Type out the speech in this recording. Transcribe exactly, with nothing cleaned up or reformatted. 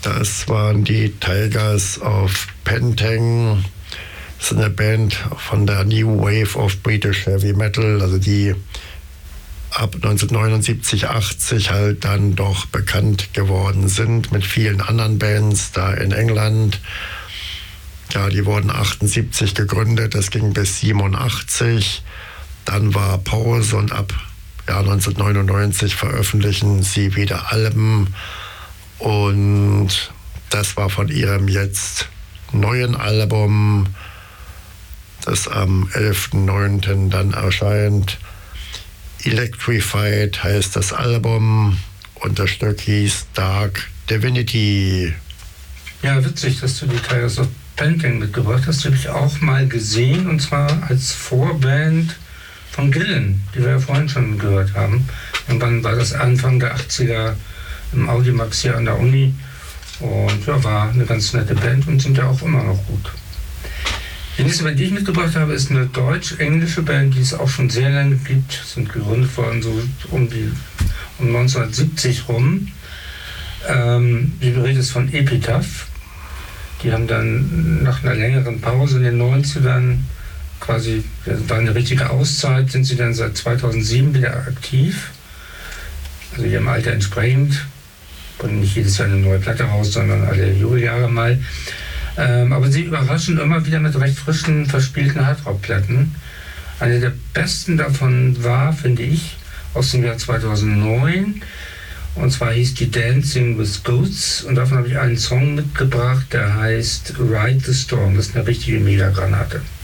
Das waren die Tigers of Pentang. Das ist eine Band von der New Wave of British Heavy Metal, also die ab neunzehnhundertneunundsiebzig, achtzig halt dann doch bekannt geworden sind mit vielen anderen Bands da in England. Ja, die wurden achtundsiebzig gegründet, das ging bis siebenundachtzig. Dann war Pause und ab ja, neunzehnhundertneunundneunzig veröffentlichen sie wieder Alben. Und das war von ihrem jetzt neuen Album, das am elften neunten dann erscheint. Electrified heißt das Album und das Stück hieß Dark Divinity. Ja, witzig, dass du die Tigers of Pentang mitgebracht hast. Die habe ich auch mal gesehen, und zwar als Vorband von Gillan, die wir ja vorhin schon gehört haben. Irgendwann war das Anfang der achtziger im Audimax hier an der Uni. Und ja, war eine ganz nette Band und sind ja auch immer noch gut. Die nächste Band, die ich mitgebracht habe, ist eine deutsch-englische Band, die es auch schon sehr lange gibt. Sind gegründet worden so um, die, um neunzehnhundertsiebzig rum. Ähm, die Rede ist von Epitaph. Die haben dann nach einer längeren Pause in den neunzigern, quasi, das war eine richtige Auszeit, sind sie dann seit zweitausendsieben wieder aktiv. Also ihrem Alter entsprechend. Bringen nicht jedes Jahr eine neue Platte raus, sondern alle Jubeljahre mal. Ähm, aber sie überraschen immer wieder mit recht frischen, verspielten Hardrock-Platten. Eine der besten davon war, finde ich, aus dem Jahr zweitausendneun. Und zwar hieß die Dancing with Ghosts. Und davon habe ich einen Song mitgebracht, der heißt Ride the Storm. Das ist eine richtige Megagranate.